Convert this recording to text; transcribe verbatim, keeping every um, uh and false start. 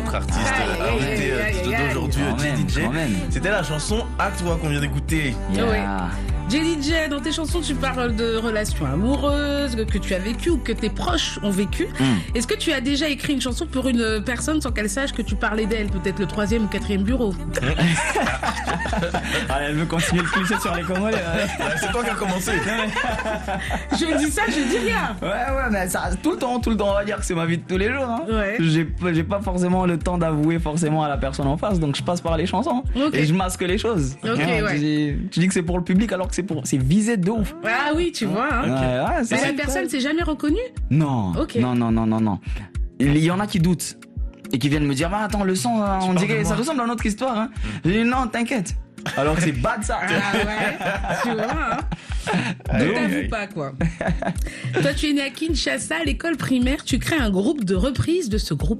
notre artiste Aïe, aïe, invité aïe, aïe, aïe. d'aujourd'hui, Quand Jay même, D J. quand même. C'était la chanson À toi qu'on vient d'écouter. Yeah. Ouais. J D J, dans tes chansons, tu parles de relations amoureuses que tu as vécues ou que tes proches ont vécues. Mm. Est-ce que tu as déjà écrit une chanson pour une personne sans qu'elle sache que tu parlais d'elle, peut-être le troisième ou quatrième bureau? Ah, elle veut continuer le cliché sur les Congolais. Ouais, Ouais, c'est toi qui as commencé. Je dis ça, je dis rien. ouais, ouais, mais ça, tout le temps, tout le temps, on va dire que c'est ma vie de tous les jours. Hein. Ouais. J'ai, j'ai pas forcément le temps d'avouer forcément à la personne en face, donc je passe par les chansons Ok. et je masque les choses. Ok, Hein, ouais. tu, dis, tu dis que c'est pour le public alors que c'est pour, c'est visé de ouf. Ah oui, tu vois. Hein. Ouais, ouais, c'est Mais la ça. personne s'est jamais reconnue? Non, Ok. non, non, non, non, non. Il y en a qui doutent et qui viennent me dire, bah attends, le son, hein, on parles de dirait, ça moi. ressemble à notre histoire. Hein. J'ai dit, non, t'inquiète. Alors que c'est bad ça. Ah ouais, tu vois. Hein. Ne Aïe, t'avoue aïe. pas, quoi. Toi, tu es né à Kinshasa, à l'école primaire. Tu crées un groupe de reprise de ce groupe.